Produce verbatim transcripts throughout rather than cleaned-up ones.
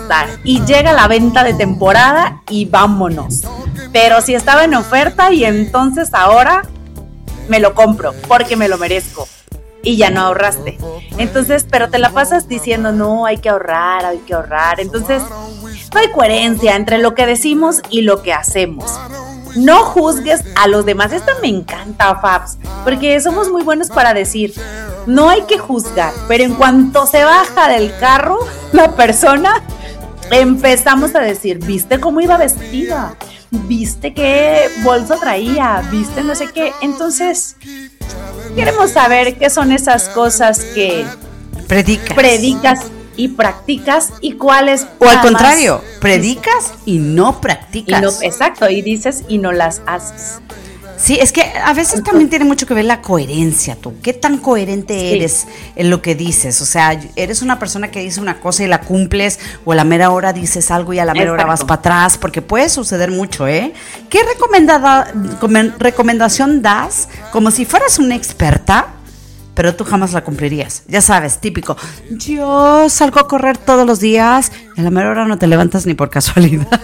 estar. Y llega la venta de temporada y vámonos. Pero si estaba en oferta y entonces ahora me lo compro porque me lo merezco. Y ya no ahorraste. Entonces, pero te la pasas diciendo, no, hay que ahorrar, hay que ahorrar. Entonces, no hay coherencia entre lo que decimos y lo que hacemos. No juzgues a los demás. Esto me encanta, Fabs, porque somos muy buenos para decir, no hay que juzgar, pero en cuanto se baja del carro la persona, empezamos a decir, ¿viste cómo iba vestida? ¿Viste qué bolso traía? ¿Viste no sé qué? Entonces, queremos saber qué son esas cosas que predicas, predicas y practicas y cuáles. O al contrario, predicas y no practicas. Y no, exacto, y dices y no las haces. Sí, es que a veces también tiene mucho que ver la coherencia, tú. ¿Qué tan coherente sí. eres en lo que dices? O sea, ¿eres una persona que dice una cosa y la cumples o a la mera hora dices algo y a la mera Exacto. hora vas para atrás? Porque puede suceder mucho, ¿eh? ¿Qué recomendada, recomendación das como si fueras una experta, pero tú jamás la cumplirías? Ya sabes, típico. Yo salgo a correr todos los días y a la mera hora no te levantas ni por casualidad.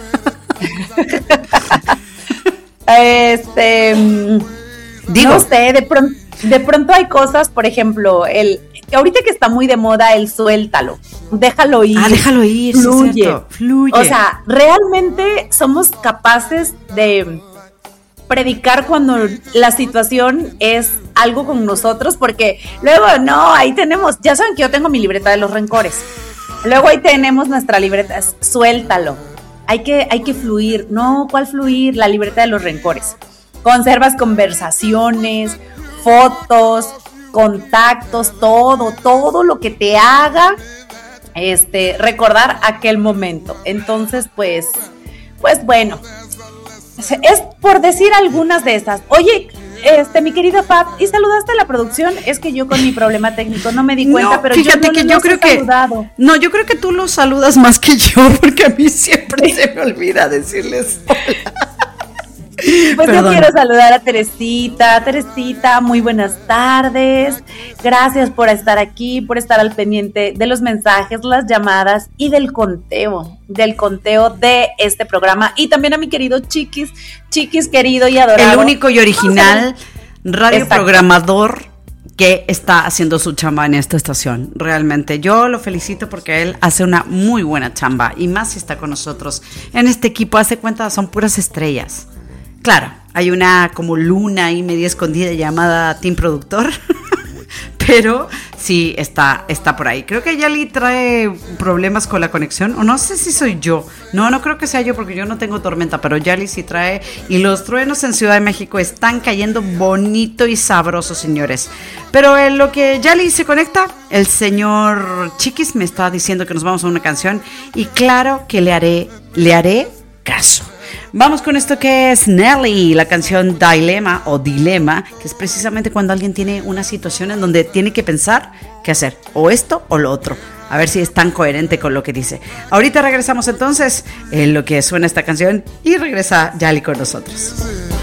Este, Digo. no sé, de pronto, de pronto hay cosas, por ejemplo, el ahorita que está muy de moda el suéltalo, déjalo ir. Ah, déjalo ir, fluye, sí, es cierto, fluye. O sea, realmente somos capaces de predicar cuando la situación es algo con nosotros, porque luego, no, ahí tenemos, ya saben que yo tengo mi libreta de los rencores, luego ahí tenemos nuestra libreta, suéltalo. Hay que, hay que fluir. No, ¿cuál fluir? La libreta de los rencores. Conservas conversaciones, fotos, contactos, todo, todo lo que te haga este, recordar aquel momento. Entonces, pues, pues bueno, es por decir algunas de esas. Oye, este, mi querida Fab, ¿y saludaste a la producción? Es que yo con mi problema técnico no me di cuenta, no, pero fíjate yo no que los yo he creo que saludado. No, yo creo que tú los saludas más que yo, porque a mí siempre se me olvida decirles hola. Pues Perdón. Yo quiero saludar a Teresita. Teresita, muy buenas tardes. Gracias por estar aquí, por estar al pendiente de los mensajes, las llamadas y del conteo, del conteo de este programa. Y también a mi querido Chiquis, Chiquis querido y adorado. El único y original radioprogramador que está haciendo su chamba en esta estación. Realmente yo lo felicito porque él hace una muy buena chamba, y más si está con nosotros en este equipo. Hace cuenta, son puras estrellas. Claro, hay una como luna ahí media escondida llamada Team Productor, pero sí está, está por ahí. Creo que Yali trae problemas con la conexión, o no sé si soy yo. No, no creo que sea yo porque yo no tengo tormenta, pero Yali sí trae. Y los truenos en Ciudad de México están cayendo bonito y sabroso, señores. Pero en lo que Yali se conecta, el señor Chiquis me está diciendo que nos vamos a una canción, y claro que le haré, le haré caso. Vamos con esto que es Nelly, la canción Dilema o Dilema, que es precisamente cuando alguien tiene una situación en donde tiene que pensar qué hacer, o esto o lo otro. A ver si es tan coherente con lo que dice. Ahorita regresamos entonces en lo que suena esta canción y regresa Yali con nosotros.